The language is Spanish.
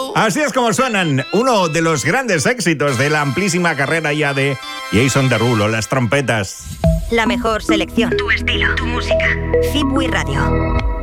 Así es como suenan uno de los grandes éxitos de la amplísima carrera ya de Jason Derulo, las trompetas. La mejor selección, tu estilo, tu música. Zipwi Radio.